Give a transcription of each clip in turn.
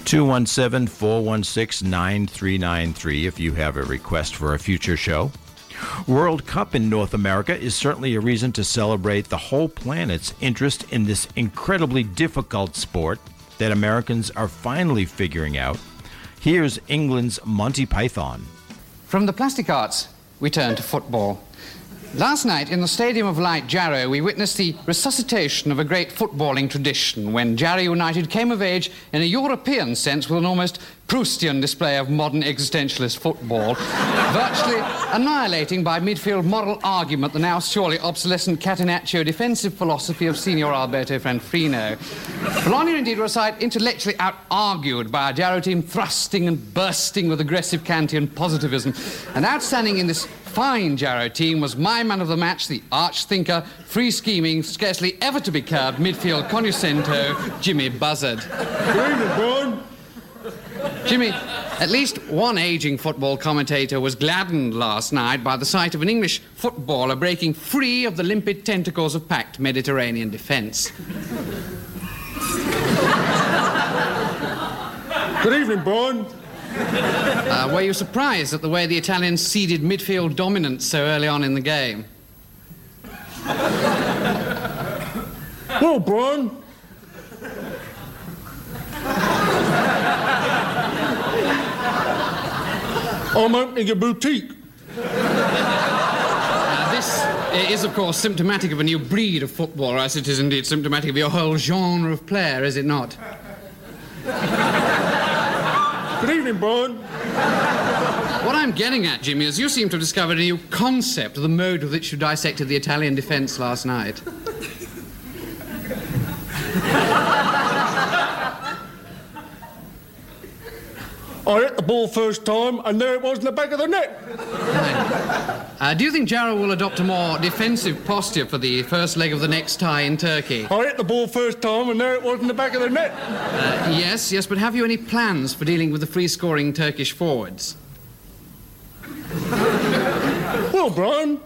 217-416-9393 if you have a request for a future show. World Cup in North America is certainly a reason to celebrate the whole planet's interest in this incredibly difficult sport that Americans are finally figuring out. Here's England's Monty Python. From the plastic arts, we turn to football. Last night, in the Stadium of Light, Jarrow, we witnessed the resuscitation of a great footballing tradition when Jarrow United came of age in a European sense with an almost Proustian display of modern existentialist football, virtually annihilating by midfield moral argument the now surely obsolescent Catenaccio defensive philosophy of Signor Alberto Franfrino. Bologna indeed were a side intellectually out-argued by a Jarrow team thrusting and bursting with aggressive Kantian positivism, and outstanding in this fine Jarrow team was my man of the match, the arch-thinker, free-scheming, scarcely ever to be curbed midfield cognoscento, Jimmy Buzzard. Good evening, Bourne. Jimmy, at least one ageing football commentator was gladdened last night by the sight of an English footballer breaking free of the limpid tentacles of packed Mediterranean defence. Good evening, Bourne. Were you surprised at the way the Italians ceded midfield dominance so early on in the game? Well, Bourne. I'm opening a boutique. This is, of course, symptomatic of a new breed of footballer, as it is indeed symptomatic of your whole genre of player, is it not? Good evening, Bourne. What I'm getting at, Jimmy, is you seem to have discovered a new concept of the mode with which you dissected the Italian defence last night. I hit the ball first time, and there it was in the back of the net. Do you think Jarrow will adopt a more defensive posture for the first leg of the next tie in Turkey? I hit the ball first time, and there it was in the back of the net. Yes, but have you any plans for dealing with the free-scoring Turkish forwards? Well, Brian.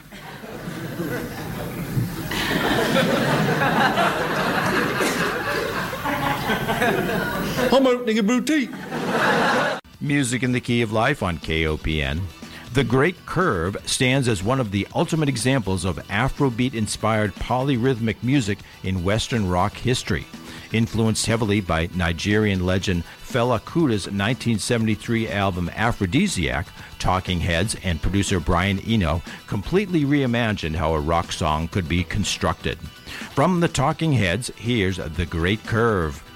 I'm opening a boutique. Music in the Key of Life on KOPN. The Great Curve stands as one of the ultimate examples of Afrobeat-inspired polyrhythmic music in Western rock history. Influenced heavily by Nigerian legend Fela Kuta's 1973 album Aphrodisiac, Talking Heads and producer Brian Eno completely reimagined how a rock song could be constructed. From the Talking Heads, here's The Great Curve.